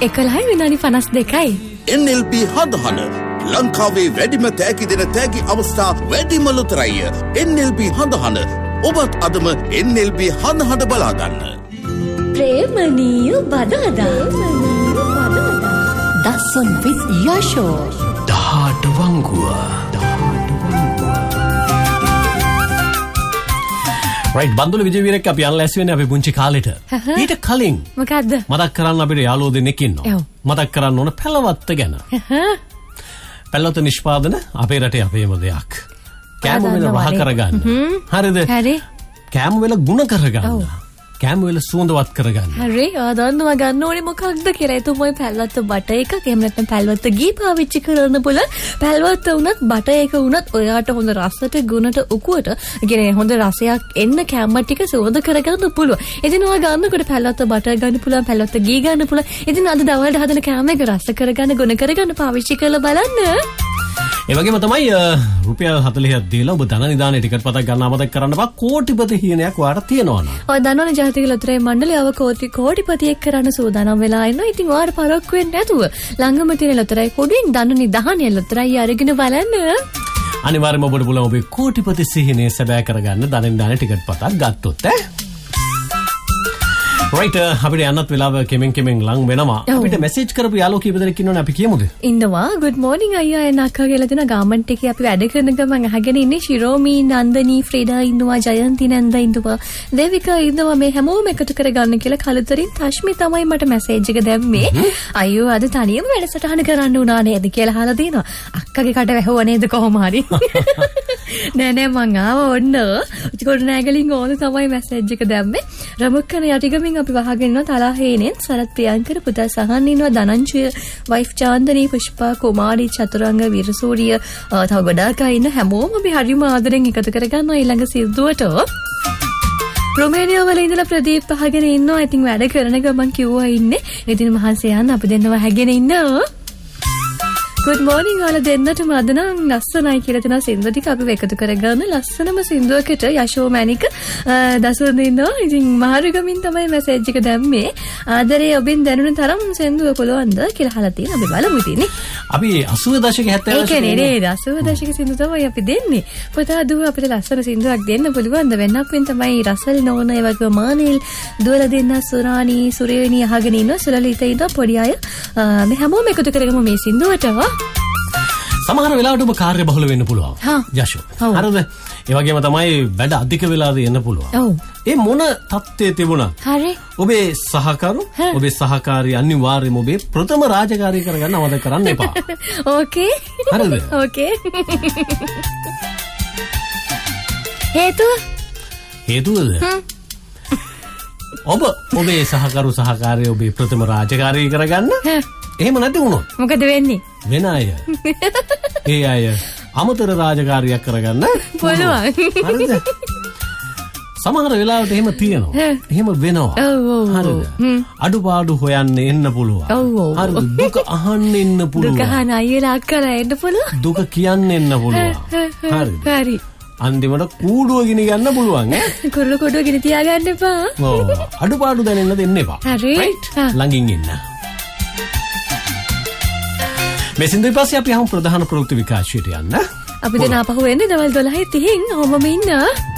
11:52. NLB හඳහන ලංකාවේ වැඩිම තෑගි දෙන තෑගි අවස්ථා වැඩිම ලොතරැය. NLB හඳහන ඔබත් අදම NLB හඳහන බලාගන්න. ප්‍රේමණීය බදාදා. දසුන් with යෂෝ. දහට වංගුව. රයිට් බන්දුල විජේවීරක අපි යන්න ලැස් වෙන්නේ අපි පුංචි කාලෙට. ඊට කලින් මොකද්ද? මතක් කරන්න අපිට යාළුවෝ දෙන්නෙක් ඉන්නවා. මතක් කරන්න ඕන පැලවත්ත ගැන. පැලවත්ත නිෂ්පාදන අපේ රටේ අපේම දෙයක්. කෑම වෙන රහ කරගන්න. හරිද? හරි. කෑම වල ගුණ කරගන්න. කෑම වල සුවඳවත් කරගන්න. හරි. ආදන්නවා ගන්න ඕනේ මොකක්ද කියලා. එතුමයි පැලවත්ත බට එකක් එහෙම නැත්නම් පැලවත්ත ගී පාවිච්චි කරන්න පුළුවන්. පැලවත්ත උනත් බට එක උනත් ඔයාට හොඳ රසට ගුණට උකුවට කියන්නේ හොඳ රසයක් එන්න කෑම ටික සුවඳ කරගන්න පුළුවන්. ඉතින් ඔයා ගන්නකොට පැලවත්ත බට ගන්න පුළුවන්, පැලවත්ත ගී ගන්න පුළුවන්. ඉතින් අද දවල්ට හදන කෑම එක රස කරගන්න, ගුණ කරගන්න පාවිච්චි කරලා බලන්න. ඒ වගේම තමයි රුපියල් 40ක් දීලා ඔබ ධන නිදානේ ටිකට් පතක් ගන්න අමතක කරන්න බා. කෝටිපති හිණයක් ඔයාට තියෙනවා නේද? ඔය දන්නවනේ ජාතික ලොතරැයි මණ්ඩලයව කෝටිපතියෙක් කරන්න සූදානම් වෙලා ඉන්නවා. ඉතින් ඔයාට පරක්කු වෙන්නේ නැතුව ළඟම තියෙන ලොතරැයි කොඩින් ධන නිදානේ ලොතරැයි අරගෙන බලන්න. අනිවාර්යයෙන්ම ඔබට පුළුවන් ඔබේ කෝටිපති සිහිනය සැබෑ කරගන්න ධන නිදානේ ටිකට් පතක් ගත්තොත් right අපිට යන්නත් වෙලාව කෙමෙන් ලඟ වෙනවා. අපිට මැසේජ් කරපු යාළුවෝ කීප දෙනෙක් ඉන්නවනේ අපි කියමුද? ඉන්නවා. good morning අයියා එන අක්කා කියලා දෙන ගාමන්ට් එකේ අපි වැඩ කරන ගමන් අහගෙන ඉන්නේ ශිරෝමි, නන්දනී, ෆ්‍රීඩා ඉන්නවා, ජයන්ති නන්ද ඉන්නවා, දේවිකා ඉන්නවා. මේ හැමෝම එකතු කරගන්න කියලා කලතරින් තශ්මි තමයි මට මැසේජ් එක දැම්මේ. අයියෝ අද තනියම වැඩසටහන කරන්න උනා නේද කියලා අහලා දිනවා. අක්කගේ කට වැහුවා නේද කොහොම හරි. නෑ මං ආව ඔන්න. උචිකොට නෑගලින් ඕන තමයි මැසේජ් එක දැම්මේ. රමුක්කන යටිගමින් අපි වහගෙන ඉන්නවා තලාහේනෙන් සරත් ප්‍රියංකර පුතා සහන් ඉන්නවා ධනංජය වයිෆ් චාන්දනී පුෂ්පා කුමාරි චතුරංග විරසූරිය තව ගොඩාක් අය ඉන්න හැමෝම අපි හරිම ආදරෙන් එකතු කරගන්නවා ඊළඟ සිද්දුවට රොමේනියා වල ඉඳලා ප්‍රදීප් පහගෙන ඉන්නවා. ඉතින් වැඩ කරන ගමන් කිව්වා ඉන්නේ. ඉතින් මහන්සිය යන්න අපි දෙන්නව හැගෙන ඉන්නවා. good morning ඔයාලා දෙන්නටම අද නම් ලස්සනයි කියලා දෙන සින්දු ටික අපි එකතු කරගන්න ලස්සනම සින්දුවකට යශෝ මැනික දසුන් ඉන්නවා. ඉතින් මහරගමින් තමයි මැසේජ් එක දැම්මේ. ආදරේ ඔබෙන් දැනුන තරම් සින්දුව පුළුවන්ද කියලා අහලා තියෙන අපි බලමු ඉතින්. අපි 80 දශක 70 ඒ කියන්නේ නේද 80 දශක සින්දු තමයි අපි දෙන්නේ. පුතා දුව අපිට ලස්සන සින්දුවක් දෙන්න පුළුවන්ද? වෙන්නක් වෙන තමයි රසල් නෝන ඒ වගේ මානිල් දුවලා දෙන්න සුරානි සුරේනි අහගෙන ඉන්නවා. සුලලිත ඉඳ පොඩි අය මේ හැමෝම එකතු කරගමු මේ සින්දුවට. සමහර වෙලාවට ඔබ කාර්ය බහුල වෙන්න පුළුවන්. යෂෝ. හරිද? ඒ වගේම තමයි වැඩ අධික වෙලාද එන්න පුළුවන්. ඒ මොන තත්ත්වයේ තිබුණා? හරි. ඔබේ සහකරු, ඔබේ සහකාරී අනිවාර්යයෙන්ම ඔබේ ප්‍රථම රාජකාරී කරගන්න අවශ්‍ය කරන්න එපා. ඕකේ. හරිද? ඕකේ. හේතුවද? ඔබේ සහකරු සහකාරී ඔබේ ප්‍රථම රාජකාරී කරගන්න එහෙම නැති වුණොත් මොකද වෙන්නේ? වෙන අය ඒ අය අමතර රාජකාරියක් කරගන්න පුළුවන්. හරිද? සමහර වෙලාවට එහෙම තියෙනවා. එහෙම වෙනවා. හරිද? අඩුපාඩු හොයන්න එන්න පුළුවන්. හරිද? දුක අහන්න එන්න පුළුවන්. දුක අහන අයියලා අක්කලා එන්න පුළුවන්. දුක කියන්න එන්න පුළුවන්. හරිද? හරි. අන්තිමට කූඩුව ගිනි ගන්න පුළුවන් ඈ. කුරුළු කූඩුව ගිනි තියාගන්න එපා. ඔව්. අඩුපාඩු දැනෙන්න දෙන්න එපා. හරි. ළඟින් ඉන්න. මේ සින්දුවේ පස්සේ අපි හමු ප්‍රධාන ප්‍රවෘත්ති විකාශයට යන්න. අපි දැන් ආපහු එන්නේ දවල් 12:30 ඔහොමම ඉන්න.